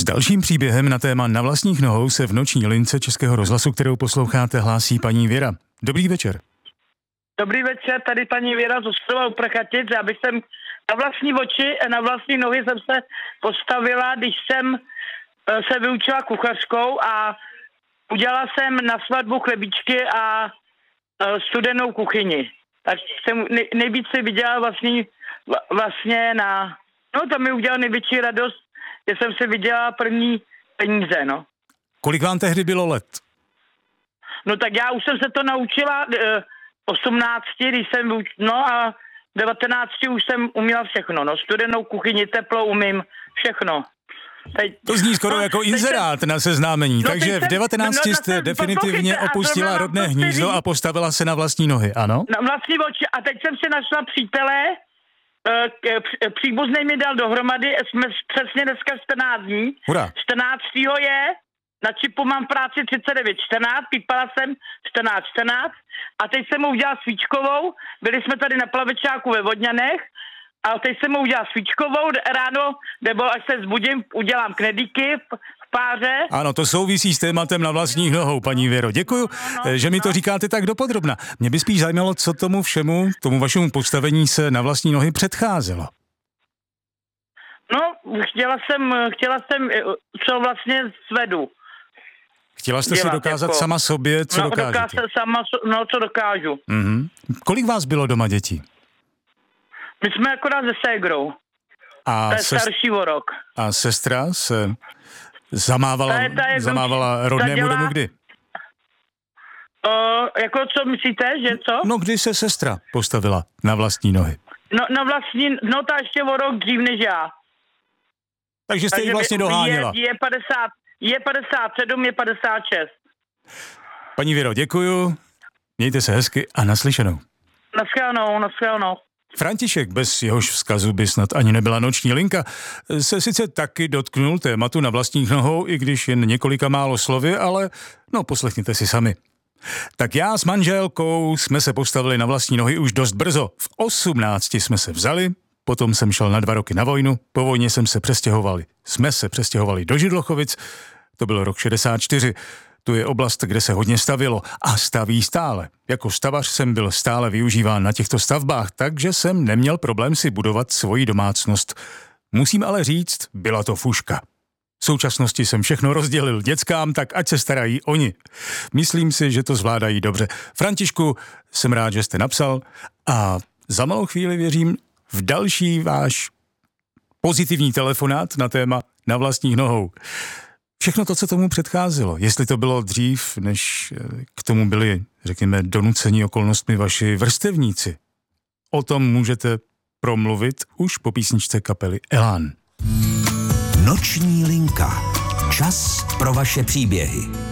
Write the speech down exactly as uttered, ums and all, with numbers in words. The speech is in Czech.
dalším příběhem na téma Na vlastních nohou se v noční lince Českého rozhlasu, kterou posloucháte, hlásí paní Věra. Dobrý večer. Dobrý večer, tady paní Věra z Ostrova u Prchatic. Já bych jsem na vlastní oči, na vlastní nohy jsem se postavila, když jsem se vyučila kuchařkou a udělala jsem na svatbu chlebíčky a studenou kuchyni. Tak jsem nejvíc si viděla vlastně, vlastně na... No to mi udělalo největší radost, že jsem si viděla první peníze, no. Kolik vám tehdy bylo let? No tak já už jsem se to naučila eh, osmnácti, když jsem vyuč... No a devatenácti už jsem uměla všechno, no. Studenou kuchyni, teplo umím, všechno. Teď... To zní skoro no, jako inzerát jsem... na seznámení, no, takže v devatenácti no, jste definitivně opustila rodné hnízdo a postavila se na vlastní nohy, ano? Na vlastní oči a teď jsem si našla přítele, příbuznej mi dal dohromady, jsme přesně dneska čtrnáct dní. Hurá. čtrnáctého je, na čipu mám práci třicet devět čtrnáct, pípala jsem čtrnáct čtrnáct a teď jsem mu udělala svíčkovou, byli jsme tady na Plavečáku ve Vodňanech a teď jsem mu udělala svíčkovou, ráno, nebo až se zbudím, udělám knedlíky v páře. Ano, to souvisí s tématem Na vlastních nohou, paní Věro. Děkuju, no, no, že mi to no. říkáte tak dopodrobna. Mě by spíš zajímalo, co tomu všemu, tomu vašemu postavení se na vlastní nohy předcházelo. No, chtěla jsem, chtěla jsem, co vlastně svedu. Chtěla jste dělat, si dokázat jako... sama sobě, co no, dokážete? Dokázat sama, no, co dokážu. Mm-hmm. Kolik vás bylo doma dětí? My jsme akorát se ségrou. A to je sest... starší o rok. A sestra se zamávala, ta je, ta je, zamávala rodnému dělá... domu kdy? Uh, jako co myslíte, že co? No kdy se sestra postavila na vlastní nohy? No, na vlastní, no ta ještě o rok dřív než já. Takže jste ji vlastně doháněla. Je, je, padesát, je padesát sedm, je padesát šest. Paní Věro, děkuju, mějte se hezky a naslyšenou. Naschledanou, naschledanou. František, bez jehož vzkazu by snad ani nebyla noční linka, se sice taky dotknul tématu Na vlastních nohou, i když jen několika málo slovy, ale no poslechněte si sami. Tak já s manželkou jsme se postavili na vlastní nohy už dost brzo. V osmnácti jsme se vzali, potom jsem šel na dva roky na vojnu, po vojně jsem se přestěhovali. Jsme se přestěhovali do Židlochovic, to byl rok šedesát čtyři. To je oblast, kde se hodně stavilo a staví stále. Jako stavař jsem byl stále využíván na těchto stavbách, takže jsem neměl problém si budovat svoji domácnost. Musím ale říct, byla to fuška. V současnosti jsem všechno rozdělil dětskám, tak ať se starají oni. Myslím si, že to zvládají dobře. Františku, jsem rád, že jste napsal a za malou chvíli věřím v další váš pozitivní telefonát na téma Na vlastních nohou. Všechno to, co tomu předcházelo, jestli to bylo dřív, než k tomu byli, řekněme, donucení okolnostmi vaši vrstevníci, o tom můžete promluvit už po písničce kapely Elán. Noční linka. Čas pro vaše příběhy.